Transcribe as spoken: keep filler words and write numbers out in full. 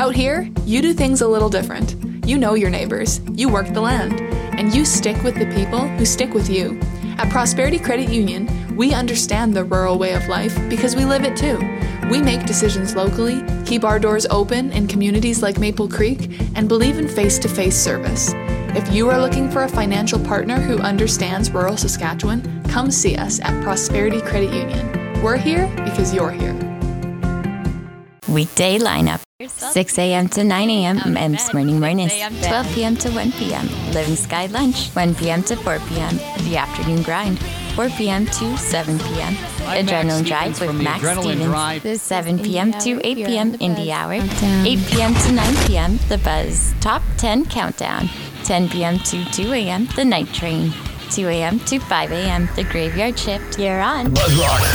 Out here, you do things a little different. You know your neighbors, you work the land, and you stick with the people who stick with you. At Prosperity Credit Union, we understand the rural way of life because we live it too. We make decisions locally, keep our doors open in communities like Maple Creek, and believe in face-to-face service. If you are looking for a financial partner who understands rural Saskatchewan, come see us at Prosperity Credit Union. We're here because you're here. Weekday lineup. six a.m. to nine a.m. M's Morning Mornings. twelve p.m. to one p.m. Living Sky Lunch. one p.m. to four p.m. The Afternoon Grind. four p.m. to seven p.m. Adrenaline Drive with Max Stevens. seven p.m. to eight p.m. Indie Hour. eight p.m. to nine p.m. The Buzz Top ten Countdown. ten p.m. to two a.m. The Night Train. two a.m. to five a.m. The Graveyard Shift. You're on.